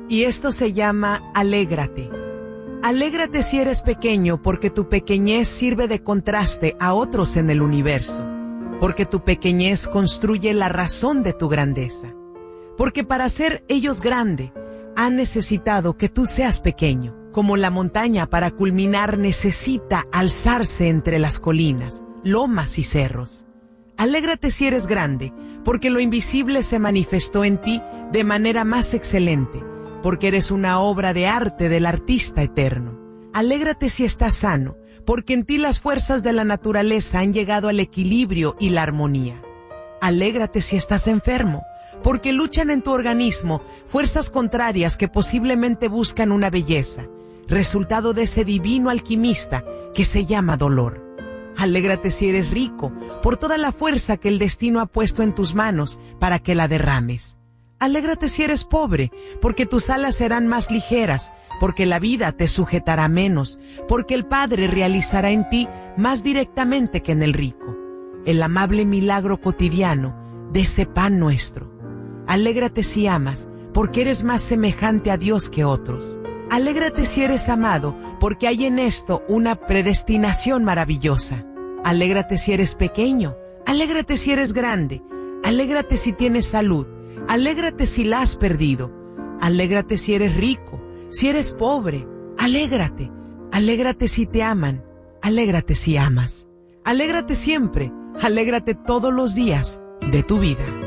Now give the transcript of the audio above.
Y esto se llama alégrate. Alégrate si eres pequeño, porque tu pequeñez sirve de contraste a otros en el universo. Porque tu pequeñez construye la razón de tu grandeza. Porque para ser ellos grande, han necesitado que tú seas pequeño. Como la montaña para culminar necesita alzarse entre las colinas, lomas y cerros. Alégrate si eres grande, porque lo invisible se manifestó en ti de manera más excelente, porque eres una obra de arte del artista eterno. Alégrate si estás sano, porque en ti las fuerzas de la naturaleza han llegado al equilibrio y la armonía. Alégrate si estás enfermo, porque luchan en tu organismo fuerzas contrarias que posiblemente buscan una belleza, resultado de ese divino alquimista que se llama dolor. Alégrate si eres rico, por toda la fuerza que el destino ha puesto en tus manos para que la derrames. Alégrate si eres pobre, porque tus alas serán más ligeras, porque la vida te sujetará menos, porque el Padre realizará en ti más directamente que en el rico el amable milagro cotidiano de ese pan nuestro. Alégrate si amas, porque eres más semejante a Dios que otros. Alégrate si eres amado, porque hay en esto una predestinación maravillosa. Alégrate si eres pequeño, alégrate si eres grande, alégrate si tienes salud, alégrate si la has perdido, alégrate si eres rico, si eres pobre, alégrate, alégrate si te aman, alégrate si amas, alégrate siempre, alégrate todos los días de tu vida.